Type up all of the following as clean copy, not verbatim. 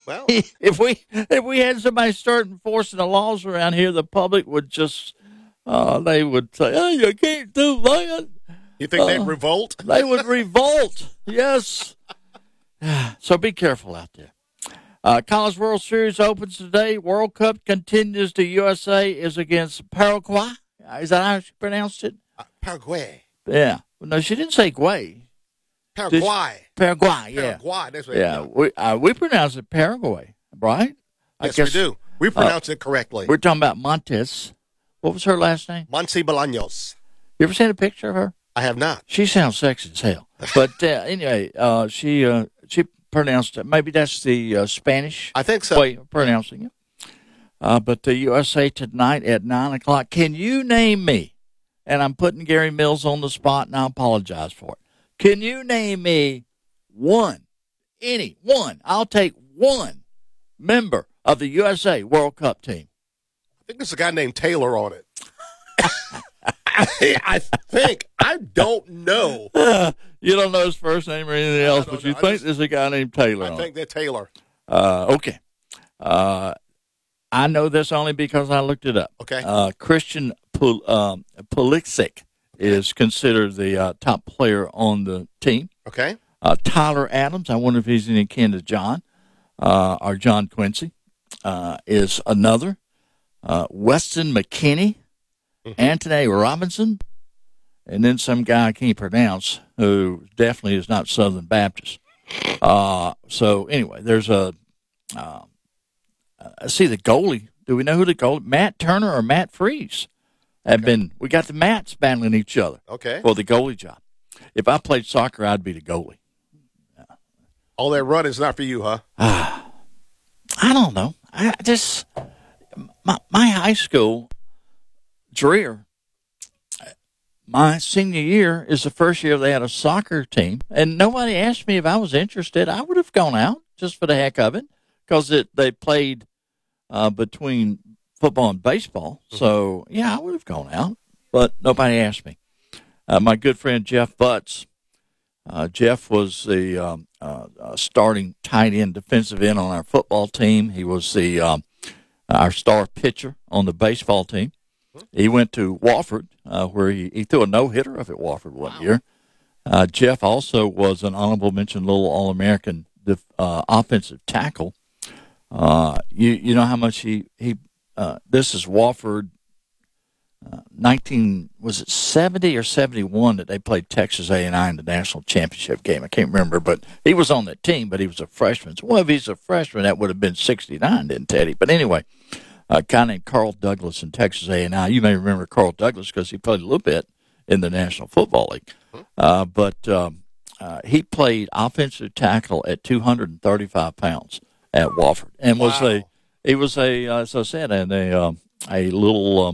Well, if we had somebody start enforcing the laws around here, the public would just they would say, "Oh, you can't do that." you think they'd revolt? They would revolt. Yes. So be careful out there. College World Series opens today. World Cup continues. The USA is against Paraguay. Is that how she pronounced it? Paraguay. Yeah. No, she didn't say Guay. Paraguay. Paraguay, yeah. Paraguay, that's right. We pronounce it Paraguay, right? Yes, we do. We pronounce it correctly. We're talking about Montes. What was her last name? Monse Bolaños. You ever seen a picture of her? I have not. She sounds sexy as hell. But anyway, she pronounced it. Maybe that's the Spanish I think so. way of pronouncing it. But the USA tonight at 9 o'clock. Can you name me? And I'm putting Gary Mills on the spot, and I apologize for it. Can you name me one? I'll take one member of the USA World Cup team. I think there's a guy named Taylor on it. I think. I don't know. You don't know his first name or anything else, but you think there's a guy named Taylor on it. I think they're Taylor. Okay. I know this only because I looked it up. Okay. Christian Pulisic is considered the top player on the team. Okay. Tyler Adams, I wonder if he's any kin to John, or John Quincy, is another. Weston McKennie, Anthony Robinson, and then some guy I can't pronounce who definitely is not Southern Baptist. So anyway, there's a see the goalie. Do we know who the goalie? Matt Turner or Matt Freese have been. We got the Matts battling each other. Okay. For the goalie job. If I played soccer, I'd be the goalie. All that running's not for you, huh? I don't know. I just my high school, Dreher. My senior year is the first year they had a soccer team, and nobody asked me if I was interested. I would have gone out just for the heck of it because they played between football and baseball. So, yeah, I would have gone out, but nobody asked me. My good friend Jeff Butts, Jeff was the starting tight end, defensive end on our football team. He was our star pitcher on the baseball team. He went to Wofford, where he threw a no-hitter up at Wofford one year. Jeff also was an honorable mention little All-American offensive tackle. You know how much he this is Wofford, 70 or 71 that they played Texas A&I in the national championship game. I can't remember, but he was on that team, but he was a freshman. So, well, if he's a freshman, that would have been 69, didn't Teddy? But anyway, a guy named Carl Douglas in Texas A&I. You may remember Carl Douglas because he played a little bit in the National Football League. But he played offensive tackle at 235 pounds at Wofford, and as I said, and a little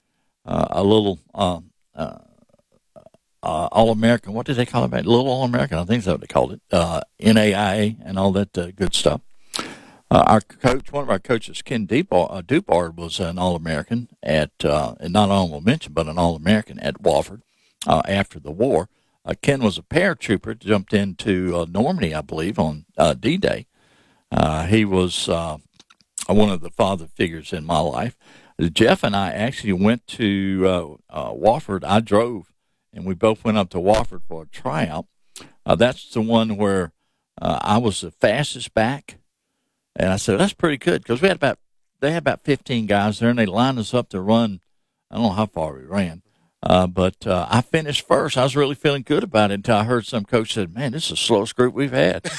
All-American. What did they call it? Little All-American. I think that's what they called it. NAIA and all that good stuff. Our coach, one of our coaches, Ken Dupard, was an All-American at, and not honorable mention, but an All-American at Wofford after the war. Ken was a paratrooper, jumped into Normandy, I believe, on D-Day. He was one of the father figures in my life. Jeff and I actually went to Wofford. I drove, and we both went up to Wofford for a tryout. That's the one where I was the fastest back. And I said, that's pretty good, because they had about 15 guys there, and they lined us up to run. I don't know how far we ran, but I finished first. I was really feeling good about it until I heard some coach said, man, this is the slowest group we've had.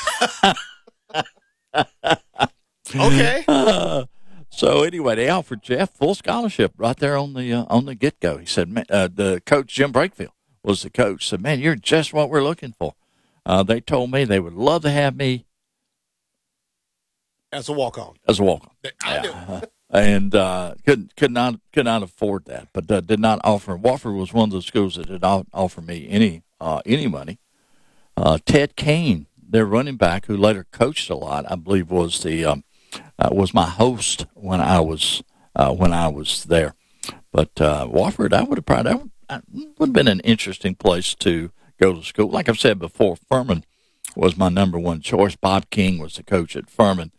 Okay. So anyway, they offered Jeff full scholarship right there on the get-go. He said, man, the coach, Jim Brakefield, was the coach, said, man, you're just what we're looking for. They told me they would love to have me as a walk-on. Yeah. And could not afford that, but did not offer. Wofford was one of the schools that did not offer me any money. Ted Kane, their running back, who later coached a lot, I believe was was my host when I was there. But Wofford, I would have been an interesting place to go to school. Like I've said before, Furman was my number one choice. Bob King was the coach at Furman.